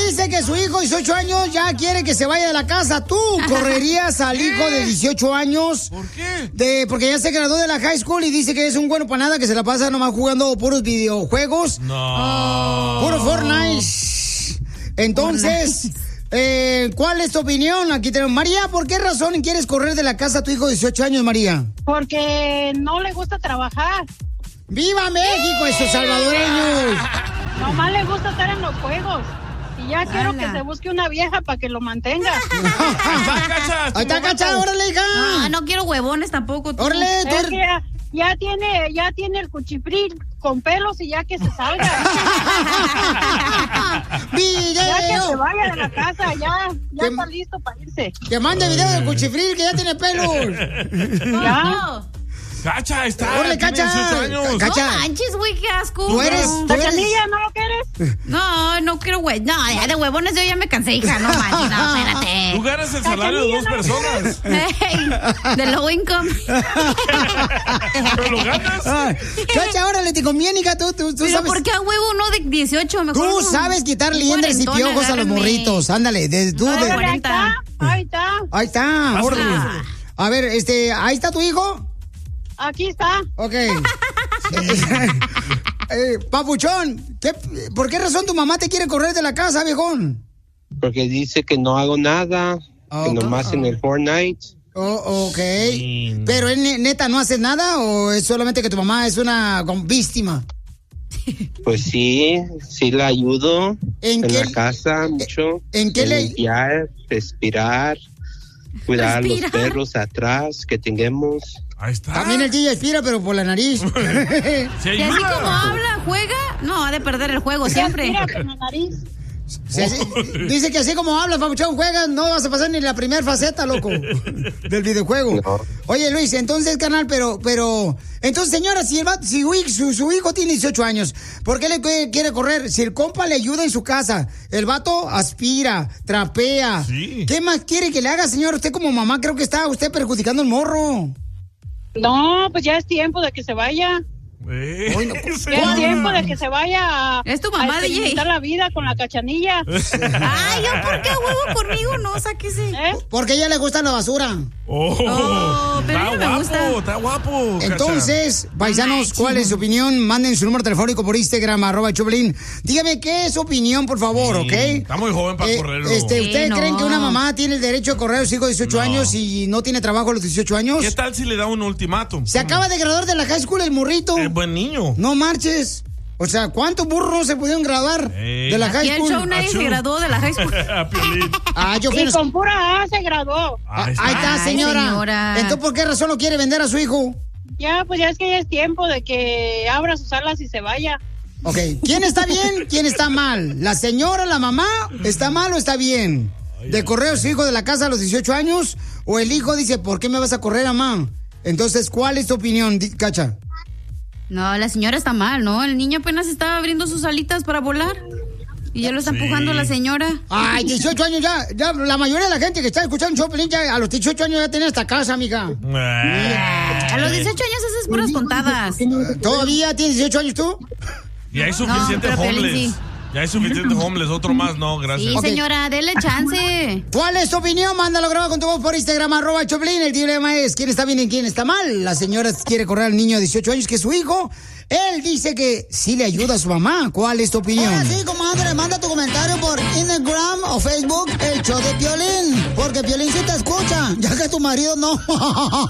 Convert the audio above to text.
dice que su hijo de 18 años ya quiere que se vaya de la casa. ¿Tú correrías al hijo de 18 años? ¿Por qué? Porque ya se graduó de la high school y dice que es un bueno para nada, que se la pasa nomás jugando puros videojuegos. No. Puro Fortnite. Entonces, ¿cuál es tu opinión? Aquí tenemos María. ¿Por qué razón quieres correr de la casa a tu hijo de 18 años, María? Porque no le gusta trabajar. ¡Viva México, esos salvadoreños! Nomás le gusta estar en los juegos. Y ya quiero que se busque una vieja para que lo mantenga. Ahí está, Cacha, órale, hija. No quiero huevones tampoco. Órale, Es que ya tiene el cuchipril con pelos y ya que se salga. ¡Video! Ya que se vaya de la casa, ya está listo para irse. Que mande video del cuchifril que ya tiene pelos. Ya. Cacha, está. ¡Órale, tiene Cacha! 18 años. Cacha. No manches, güey, qué asco. Tú eres... ¿Cachanilla, no lo quieres? No quiero güey. No, ya de huevones yo ya me cansé, hija. No manches, no, espérate. Tú ganas el salario de 2 personas. Hey, de low income. ¿Pero lo ganas? Cacha, órale, te conviene, hija. Tú Pero sabes... ¿por qué a huevo uno de 18? Mejor Tú sabes quitar liendres y piojos a los morritos. Ándale, tú... Ahí está. Ahí está, órale. A ver, ¿ahí está tu hijo? Aquí está. Ok. Papuchón, ¿por qué razón tu mamá te quiere correr de la casa, viejón? Porque dice que no hago nada, que nomás en el Fortnite. Oh, ok. ¿Pero neta no haces nada o es solamente que tu mamá es una víctima? Pues sí la ayudo en qué? la casa mucho. ¿En qué limpiar, respirar, cuidar a los perros atrás que tengamos. Ahí está. También el DJ aspira, pero por la nariz. Y así como habla, juega, no, ha de perder el juego siempre. Mira, con la nariz. Dice que así como hablas, Papuchón, juegas, no vas a pasar ni la primera faceta, loco, del videojuego. No. Oye, Luis, entonces, carnal, pero, entonces, señora, si su hijo tiene 18 años, ¿por qué le quiere correr? Si el compa le ayuda en su casa, el vato aspira, trapea. Sí. ¿Qué más quiere que le haga, señor? Usted como mamá creo que está usted perjudicando el morro. No, pues ya es tiempo de que se vaya. Ya es tiempo de que se vaya Es tu mamá, a DJ. experimentar la vida con la Cachanilla. Ay, ¿yo por qué a huevo conmigo? No, sáquese. Porque a ella le gusta la basura. Pero a mí no me gusta. Está guapo. Entonces, paisanos, ¿cuál es su opinión? Manden su número telefónico por Instagram, @Choplin. Dígame qué es su opinión, por favor, ¿ok? Está muy joven para correrlo. ¿Ustedes creen que una mamá tiene el derecho a correr a su hijo de 18 años y no tiene trabajo a los 18 años? ¿Qué tal si le da un ultimátum? Se acaba de graduar de la high school el morrito. Buen niño. No marches. O sea, ¿cuántos burros se pudieron graduar de la high Y el school? show nadie se graduó de la high school. Yo fui Y con pura A se graduó. Ahí está, señora. Entonces, ¿por qué razón lo quiere vender a su hijo? Ya, pues ya es que ya es tiempo de que abra sus alas y se vaya. Ok, ¿quién está bien? ¿Quién está mal? ¿La señora, la mamá? ¿Está mal o está bien? ¿De correr a su hijo de la casa a los 18 años? ¿O el hijo dice, ¿por qué me vas a correr, mamá? Entonces, ¿cuál es tu opinión, Cacha? No, la señora está mal, ¿no? El niño apenas estaba abriendo sus alitas para volar. Y ya lo está empujando la señora. Ay, 18 años ya la mayoría de la gente que está escuchando Choplin ya a los 18 años ya tiene esta casa, amiga. A los 18 años haces puras tontadas. ¿Todavía tienes 18 años tú? Y hay suficiente homeless. Ya hay suficiente homeless, otro más no, gracias. Sí, señora, dele chance. ¿Cuál es tu opinión? Mándalo grabado con tu voz por Instagram, @Choplin. El dilema es, ¿quién está bien y quién está mal? La señora quiere correr al niño de 18 años que es su hijo. Él dice que sí le ayuda a su mamá. ¿Cuál es tu opinión? Ahora sí, comadre, manda tu comentario por Instagram o Facebook, el show de Piolín. Porque Piolín sí te escucha, ya que tu marido no.